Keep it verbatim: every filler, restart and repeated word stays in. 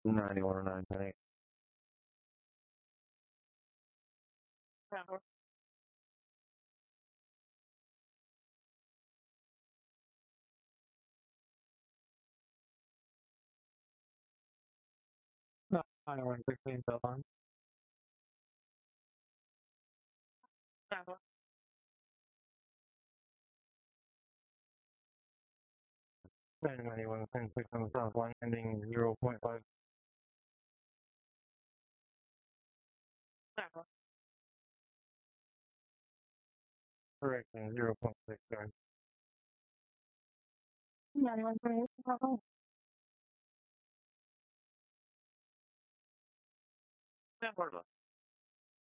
ninety-one oh nine point eight. No, ninety-one sixteen cell phone. ninety-one ten six on the south line, ending zero point five. Correction, zero point six, sorry. ninety-one twenty-eight,